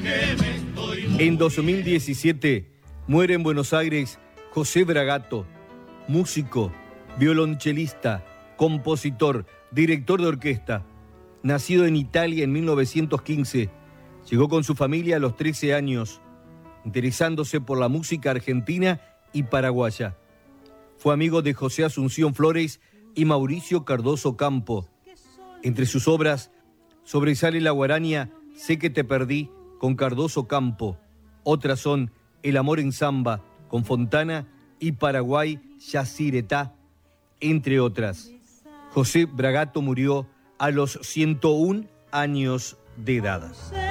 En 2017 muere en Buenos Aires José Bragato, músico, violonchelista, compositor, director de orquesta. Nacido en Italia en 1915, llegó con su familia a los 13 años, interesándose por la música argentina y paraguaya. Fue amigo de José Asunción Flores y Mauricio Cardoso Campo. Entre sus obras sobresale la guarania Sé que te perdí con Cardoso Campo. Otras son El amor en samba con Fontana y Paraguay Yacyretá, entre otras. José Bragato murió a los 101 años de edad.